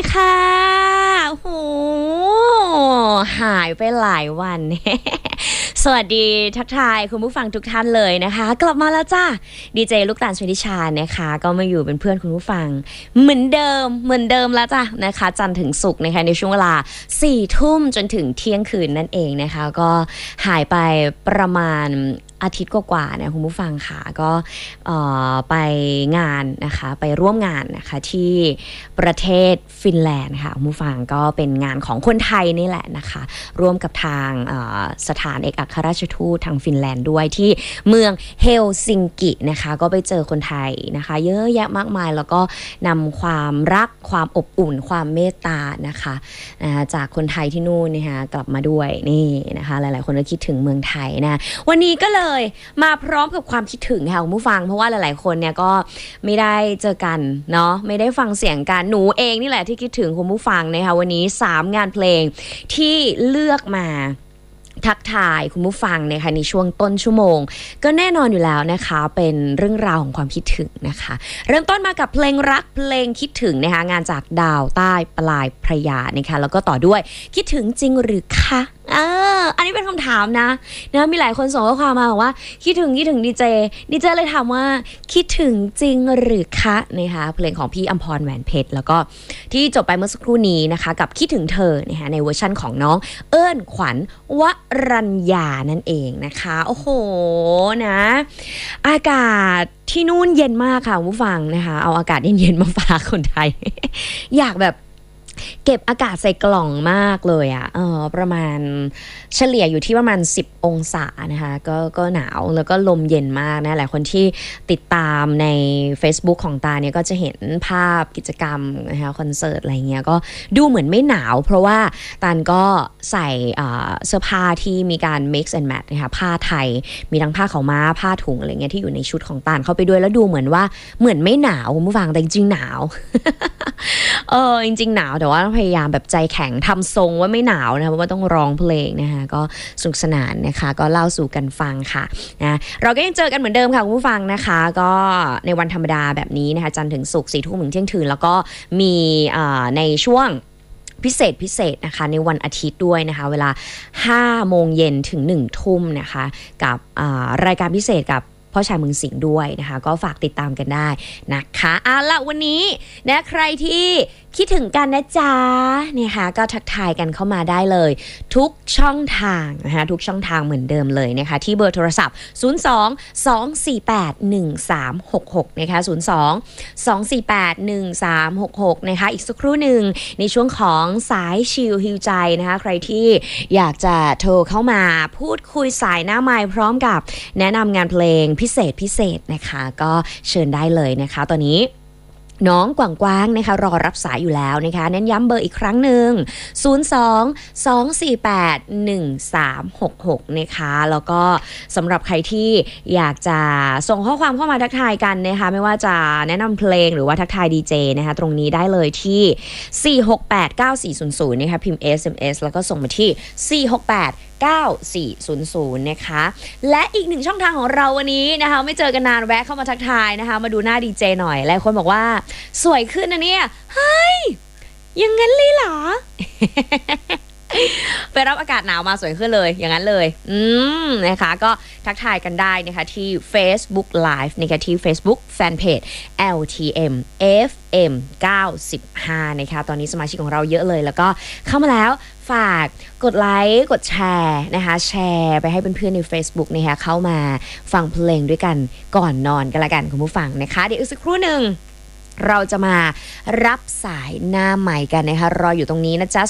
ค่ะโหหายไปหลายวัน สวัสดีทักทายคุณผู้ฟังทุกท่านเลยนะคะกลับมาแล้วจ้าดีเจลูกตาลชนิชานะคะก็มาอยู่เป็นเพื่อนคุณผู้ฟังเหมือนเดิมแล้วจ้ะนะคะจันทร์ถึงศุกร์นะคะในช่วงเวลา 4 ทุ่มจนถึงเที่ยงคืนนั่นเองนะคะก็หายไปประมาณอาทิตย์กว่าๆนะคุณผู้ฟังค่ะก็ไปงานนะคะไปร่วมงานนะคะที่ประเทศฟินแลนด์ค่ะคุณผู้ฟังก็เป็นงานของคนไทยนี่แหละนะคะร่วมกับทางสถานเอกอัครราชทูตทางฟินแลนด์ด้วยที่เมืองเฮลซิงกินะคะก็ไปเจอคนไทยนะคะเยอะแยะมากมายแล้วก็นำความรักความอบอุ่นความเมตตานะคะจากคนไทยที่นู่นนะคะกลับมาด้วยนี่นะคะหลายๆคนก็คิดถึงเมืองไทยนะวันนี้ก็เลยมาพร้อมกับความคิดถึงค่ะคุณผู้ฟังเพราะว่าหลายๆคนเนี่ยก็ไม่ได้เจอกันเนาะไม่ได้ฟังเสียงกันหนูเองนี่แหละที่คิดถึงคุณผู้ฟังนะคะวันนี้3งานเพลงที่เลือกมาทักทายคุณผู้ฟังนะคะในช่วงต้นชั่วโมงก็แน่นอนอยู่แล้วนะคะเป็นเรื่องราวของความคิดถึงนะคะเริ่มต้นมากับเพลงรักเพลงคิดถึงนะคะงานจากดาวใต้ปลายพระยานะคะแล้วก็ต่อด้วยคิดถึงจริงหรือคะอันนี้เป็นคำถามนะมีหลายคนส่งข้อความมาบอกว่าคิดถึงดีเจเลยถามว่าคิดถึงจริงหรือคะนะคะเพลงของพี่อัมพรแหวนเพชรแล้วก็ที่จบไปเมื่อสักครู่นี้นะคะกับคิดถึงเธอนะคะในเวอร์ชั่นของน้องเอิ้นขวัญวรัญญานั่นเองนะคะโอ้โหนะอากาศที่นู่นเย็นมากค่ะผู้ฟังนะคะเอาอากาศเย็นๆมาฝากคนไทย อยากแบบเก็บอากาศใส่กล่องมากเลยอ่ะประมาณเฉลี่ยอยู่ที่ประมาณ10องศานะคะก็หนาวแล้วก็ลมเย็นมากนะหลายคนที่ติดตามใน Facebook ของตาเนี่ยก็จะเห็นภาพกิจกรรมนะคะคอนเสิร์ตอะไรเงี้ยก็ดูเหมือนไม่หนาวเพราะว่าตานก็ใส่เสื้อผ้าที่มีการ mix and match นะคะผ้าไทยมีทั้งผ้าขาวม้าผ้าถุงอะไรเงี้ยที่อยู่ในชุดของตานเข้าไปด้วยแล้วดูเหมือนว่าเหมือนไม่หนาวคุณผู้ฟังแต่จริงๆหนาว จริงๆหนาวแต่ว่าพยายามแบบใจแข็งทำทรงว่าไม่หนาวนะเพราะว่าต้องร้องเพลงนะคะก็สนุกสนานนะคะก็เล่าสู่กันฟังค่ะนะเราก็ยังเจอกันเหมือนเดิมค่ะคุณผู้ฟังนะคะก็ในวันธรรมดาแบบนี้นะคะจันทร์ถึงศุกร์4 ทุ่มถึงเที่ยงคืนแล้วก็มีในช่วงพิเศษนะคะในวันอาทิตย์ด้วยนะคะเวลา 5 โมงเย็นถึง 1 ทุ่มนะคะกับรายการพิเศษกับพ่อชายเมืองสิงห์ด้วยนะคะก็ฝากติดตามกันได้นะคะละวันนี้นะใครที่คิดถึงกันนะจ๊ะเนี่ยค่ะก็ทักทายกันเข้ามาได้เลยทุกช่องทางนะคะทุกช่องทางเหมือนเดิมเลยนะคะที่เบอร์โทรศัพท์02-248-1366นะคะ02-248-1366นะคะอีกสักครู่หนึ่งในช่วงของสายชิลฮิวใจนะคะใครที่อยากจะโทรเข้ามาพูดคุยสายหน้าไมค์พร้อมกับแนะนำงานเพลงพิเศษนะคะก็เชิญได้เลยนะคะตอนนี้น้องกว้างๆนะคะรอรับสายอยู่แล้วนะคะเน้นย้ำเบอร์อีกครั้งหนึ่ง02-248-1366นะคะแล้วก็สำหรับใครที่อยากจะส่งข้อความเข้ามาทักทายกันนะคะไม่ว่าจะแนะนำเพลงหรือว่าทักทายดีเจนะคะตรงนี้ได้เลยที่4689400นะคะพิมพ์ SMS แล้วก็ส่งมาที่4689400นะคะและอีกหนึ่งช่องทางของเราวันนี้นะคะไม่เจอกันนานแวะเข้ามาทักทายนะคะมาดูหน้าดีเจหน่อยหลายคนบอกว่าสวยขึ้นนะเนี่ยเฮ้ยยังงั้นเลยเหรอ ไปรับอากาศหนาวมาสวยขึ้นเลยอย่างนั้นเลยนะคะก็ทักทายกันได้นะคะที่ Facebook Live นะคะที่ Facebook Fanpage LTM FM 95นะคะตอนนี้สมาชิกของเราเยอะเลยแล้วก็เข้ามาแล้วฝากกดไลค์กดแชร์นะคะแชร์ไปให้เพื่อนๆใน Facebook นะคะเข้ามาฟังเพลงด้วยกันก่อนนอนกันละกันคุณผู้ฟังนะคะเดี๋ยวอีกสักครู่หนึ่งเราจะมารับสายหน้าใหม่กันนะคะรออยู่ตรงนี้นะจ๊ะ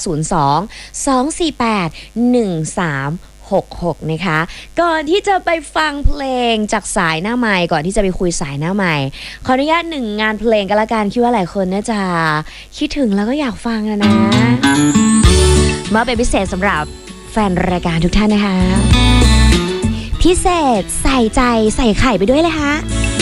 02-248-1366นะคะก่อนที่จะไปฟังเพลงจากสายหน้าใหม่ก่อนที่จะไปคุยสายหน้าใหม่ขออนุญาต1งานเพลงกันละกันคิดว่าหลายคนน่าจะคิดถึงแล้วก็อยากฟังนะมาเป็นพิเศษสำหรับแฟนรายการทุกท่านนะคะพิเศษใส่ใจใส่ไข่ไปด้วยเลยค่ะ